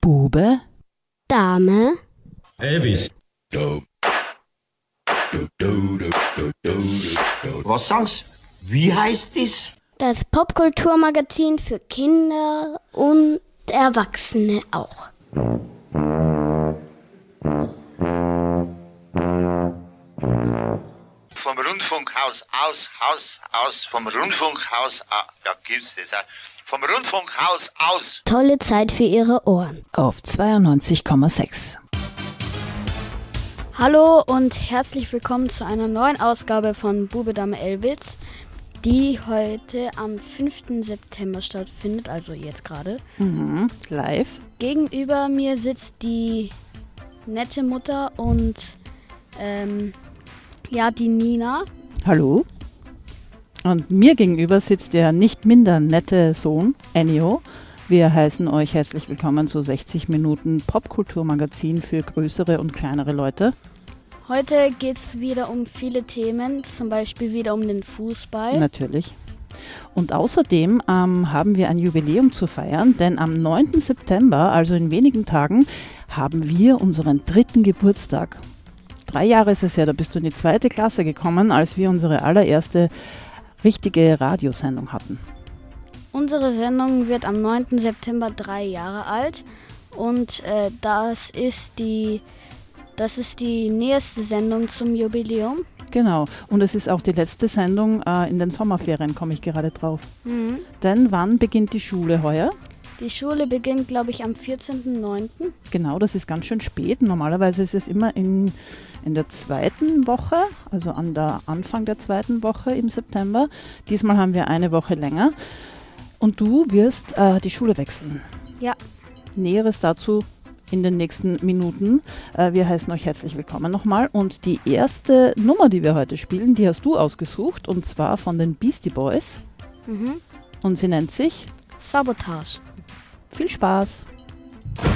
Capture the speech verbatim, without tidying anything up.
Bube, Dame, Elvis. Was sagst? Wie heißt es? das Popkulturmagazin für Kinder und Erwachsene auch. Vom Rundfunkhaus aus, Haus, aus, vom Rundfunkhaus, ah, ja, gibt's das auch. Vom Rundfunkhaus aus. Tolle Zeit für Ihre Ohren. auf zweiundneunzig Komma sechs. Hallo und herzlich willkommen zu einer neuen Ausgabe von Bube, Dame, Elvis, die heute am fünften September stattfindet, also jetzt gerade. Mhm, live. Gegenüber mir sitzt die nette Mutter und ähm, ja, die Nina. Hallo. Und mir gegenüber sitzt der nicht minder nette Sohn, Ennio. Wir heißen euch herzlich willkommen zu sechzig Minuten Popkulturmagazin für größere und kleinere Leute. Heute geht es wieder um viele Themen, zum Beispiel wieder um den Fußball. Natürlich. Und außerdem ähm, haben wir ein Jubiläum zu feiern, denn am neunten September, also in wenigen Tagen, haben wir unseren dritten Geburtstag. Drei Jahre ist es her, da bist du in die zweite Klasse gekommen, als wir unsere allererste richtige Radiosendung hatten. Unsere Sendung wird am neunten September drei Jahre alt und äh, das ist die, das ist die nächste Sendung zum Jubiläum. Genau, und es ist auch die letzte Sendung äh, in den Sommerferien, komme ich gerade drauf. Mhm. Denn wann beginnt die Schule heuer? Die Schule beginnt, glaube ich, am vierzehnten neunten Genau, das ist ganz schön spät. Normalerweise ist es immer in, in der zweiten Woche, also an der Anfang der zweiten Woche im September. Diesmal haben wir eine Woche länger. Und du wirst äh, die Schule wechseln. Ja. Näheres dazu in den nächsten Minuten. Äh, wir heißen euch herzlich willkommen nochmal. Und die erste Nummer, die wir heute spielen, die hast du ausgesucht. Und zwar von den Beastie Boys. Mhm. Und sie nennt sich Sabotage. Viel Spaß.